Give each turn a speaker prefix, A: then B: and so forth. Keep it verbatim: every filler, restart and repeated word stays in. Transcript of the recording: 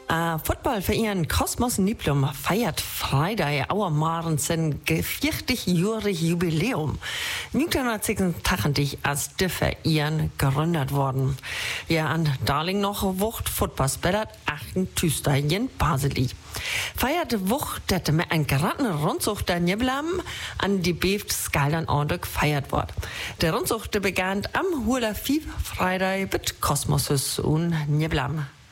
A: Uh, Footballverein Kosmos Niblum feiert Freitag auermaren sein vierzig-jähriges Jubiläum. neunzehnhundertsechsundachtzig als der Verein gegründet worden. Ja, an Darling noch Wucht Football spellert achten Tüster in Baseli. Feiert Wucht, dass mit ein geraten Rundsucht der Niblam an die Beeft Skaldern Orde gefeiert wird. Der Rundsucht begann am Hula Fief Freitag mit Kosmos und Niblam.